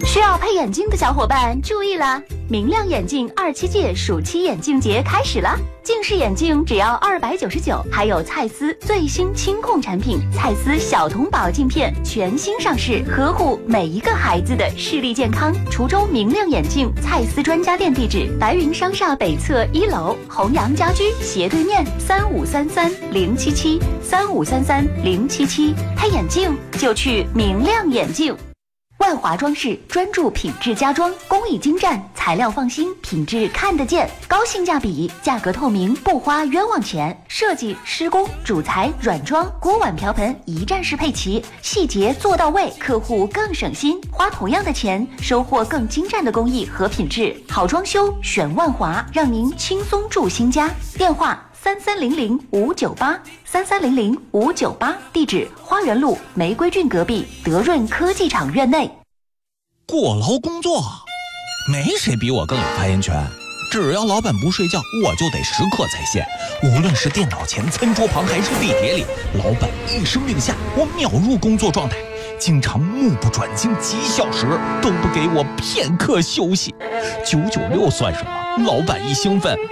需要配眼镜的小伙伴注意啦！明亮眼镜27届暑期眼镜节开始啦！近视眼镜只要299，还有蔡司最新清控产品蔡司小童宝镜片全新上市，呵护每一个孩子的视力健康。滁州明亮眼镜蔡司专家店地址：白云商厦北侧1楼，弘阳家居斜对面，3533-077，3533-077。配眼镜就去明亮眼镜。万华装饰专注品质家装，工艺精湛，材料放心，品质看得见，高性价比，价格透明，不花冤枉钱。设计、施工、主材、软装、锅碗瓢盆一站式配齐，细节做到位，客户更省心。花同样的钱，收获更精湛的工艺和品质。好装修选万华，让您轻松住新家。电话3300-598，3300-598，地址花园路玫瑰郡隔壁德润科技厂院内。 过劳工作，没谁比我更有发言权。只要老板不睡觉，我就得时刻在线。无论是电脑前、餐桌旁，还是地铁里，老板一声令下，我秒入工作状态。经常目不转睛几小时，都不给我片刻休息。996算什么？老板一兴奋，